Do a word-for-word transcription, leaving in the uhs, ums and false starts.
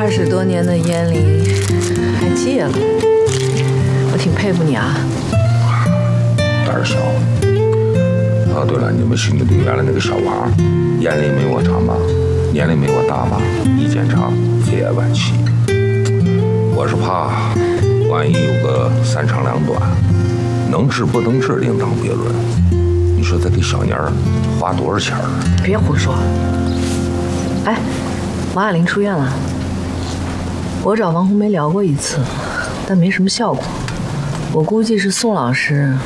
二十多年的烟龄还戒了，我挺佩服你啊。 胆儿小。哦，对了，你们新的队员的那个小王，烟龄没我长吧，年龄没我大吧，一检查肺癌晚期。我是怕，万一有个三长两短，能治不能治另当别论。你说再给小年儿花多少钱儿？ 别胡说。哎，王亚玲出院了，我找王红梅聊过一次，但没什么效果。我估计是宋老师